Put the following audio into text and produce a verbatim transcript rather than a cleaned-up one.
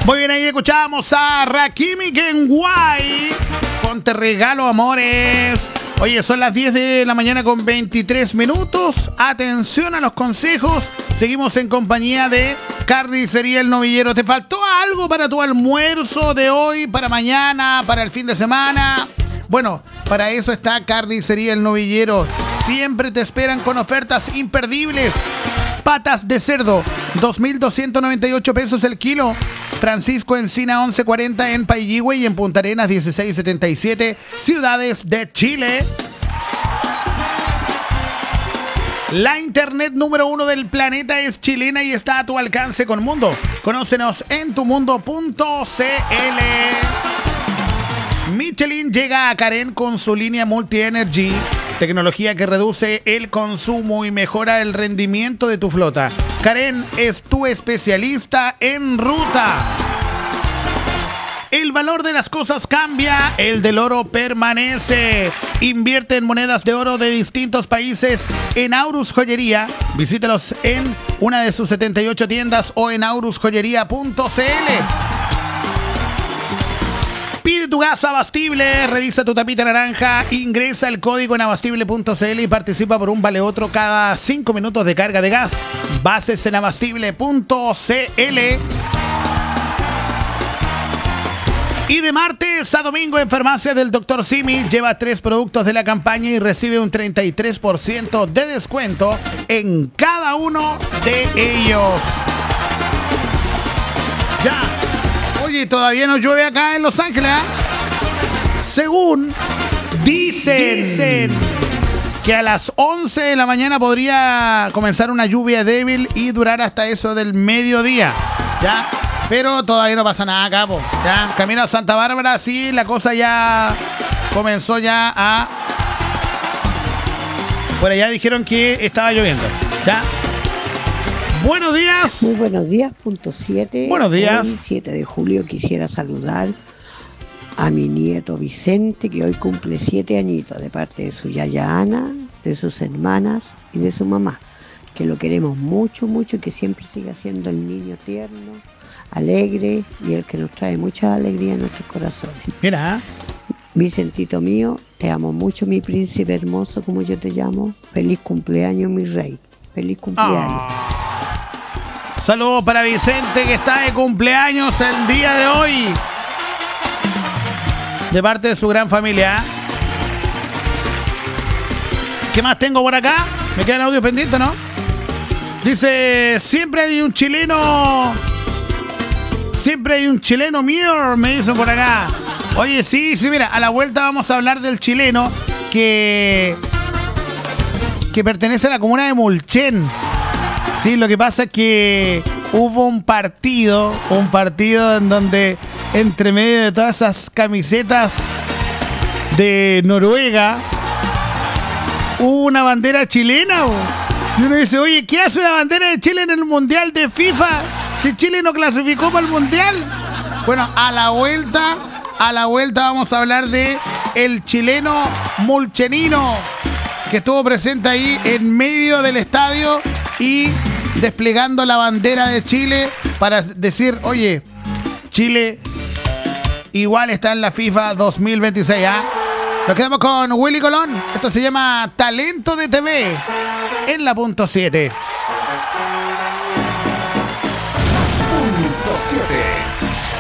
Muy bien, ahí escuchamos a Rakimi Kenway con Te Regalo Amores. Oye, son las diez de la mañana con veintitrés minutos. Atención a los consejos. Seguimos en compañía de Carnicería El Novillero. ¿Te faltó algo para tu almuerzo de hoy, para mañana, para el fin de semana? Bueno, para eso está Carnicería El Novillero. Siempre te esperan con ofertas imperdibles. Patas de cerdo, dos mil doscientos noventa y ocho pesos el kilo. Francisco Encina once cuarenta en Pailligüe y en Punta Arenas dieciséis setenta y siete, ciudades de Chile. La internet número uno del planeta es chilena y está a tu alcance con Mundo. Conócenos en tumundo punto cl. Michelin llega a Karen con su línea Multi Energy, tecnología que reduce el consumo y mejora el rendimiento de tu flota. Karen es tu especialista en ruta. El valor de las cosas cambia, el del oro permanece. Invierte en monedas de oro de distintos países en Aurus Joyería. Visítalos en una de sus setenta y ocho tiendas o en aurus joyería punto cl. Pide tu gas Abastible, revisa tu tapita naranja, ingresa el código en abastible punto cl y participa por un vale otro cada cinco minutos de carga de gas. Bases en abastible punto cl. Y de martes a domingo en Farmacia del doctor Simi, lleva tres productos de la campaña y recibe un treinta y tres por ciento de descuento en cada uno de ellos. Ya. Oye, todavía no llueve acá en Los Ángeles, ¿eh? Según dicen, dicen que a las once de la mañana podría comenzar una lluvia débil y durar hasta eso del mediodía, ¿ya? Pero todavía no pasa nada acá, po, ¿ya? Camino a Santa Bárbara, sí, la cosa ya comenzó ya a... Por allá dijeron que estaba lloviendo, ¿ya? Buenos días. Muy buenos días, punto siete. Buenos días. Hoy, siete de julio, quisiera saludar a mi nieto Vicente, que hoy cumple siete añitos, de parte de su yaya Ana, de sus hermanas y de su mamá, que lo queremos mucho, mucho y que siempre siga siendo el niño tierno, alegre y el que nos trae mucha alegría en nuestros corazones. Mira. Vicentito mío, te amo mucho, mi príncipe hermoso, como yo te llamo. Feliz cumpleaños, mi rey. Feliz cumpleaños. Oh. Saludos para Vicente, que está de cumpleaños el día de hoy. De parte de su gran familia. ¿Qué más tengo por acá? Me queda el audio pendiente, ¿no? Dice, siempre hay un chileno... Siempre hay un chileno mío, me dicen por acá. Oye, sí, sí, mira, a la vuelta vamos a hablar del chileno que... que pertenece a la comuna de Mulchen. Sí, lo que pasa es que hubo un partido, un partido en donde entre medio de todas esas camisetas de Noruega hubo una bandera chilena. Bo. Y uno dice, oye, ¿qué hace una bandera de Chile en el Mundial de FIFA si Chile no clasificó para el Mundial? Bueno, a la vuelta, a la vuelta vamos a hablar de el chileno mulchenino que estuvo presente ahí en medio del estadio y desplegando la bandera de Chile para decir, oye, Chile igual está en la FIFA dos mil veintiséis, ¿ah? Nos quedamos con Willy Colón. Esto se llama Talento de T V en la punto siete. Punto siete.